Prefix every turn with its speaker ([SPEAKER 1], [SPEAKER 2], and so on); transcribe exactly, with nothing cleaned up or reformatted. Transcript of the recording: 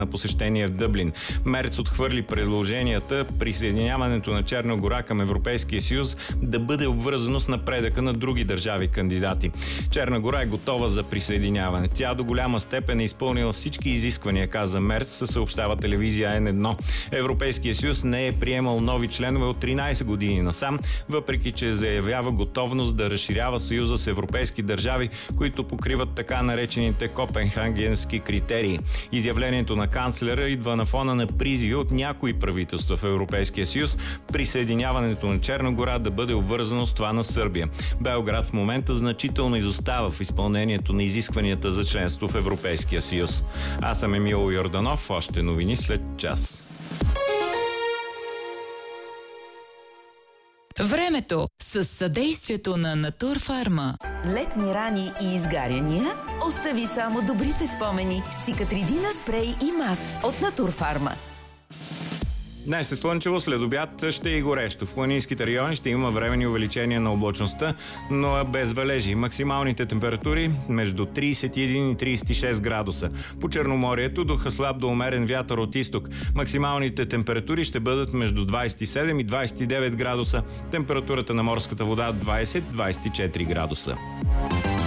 [SPEAKER 1] на посещение в Дъблин. Мерц отхвърли предложенията присъединяването на Черна гора към Европейския съюз да бъде обвързано с напредъка на други държави кандидати. Черна гора е готова за присъединяване. Тя до голяма степен е изпълнила всички изисквания, каза Мерц, съобщава телевизия Ен едно. Европейския съюз не е приемал нови членове от тринайсет години насам, въпреки че заявява готовност да разширява съюза с европейски държави, които покриват така наречените копенхагенски критерии. Изявлението на канцлера идва на фона на призиви от някои правителства в Европейския съюз присъединяването на Черна гора да бъде обвързано с това на Сърбия. Белград в момента значително изостава в изпълнението на изискванията за членство в Европейския съюз. Аз съм Емил Йорданов, още новини след час.
[SPEAKER 2] Времето с съдействието на Натурфарма.
[SPEAKER 3] Летни рани и изгаряния? Остави само добрите спомени с Цикатридина спрей и мас от Натурфарма.
[SPEAKER 1] Днес е слънчево, след обяд ще е и горещо. В планинските райони ще има временни увеличения на облачността, но без валежи. Максималните температури между трийсет и един и трийсет и шест градуса. По Черноморието духа слаб до умерен вятър от изток. Максималните температури ще бъдат между двайсет и седем и двайсет и девет градуса. Температурата на морската вода двайсет до двайсет и четири градуса.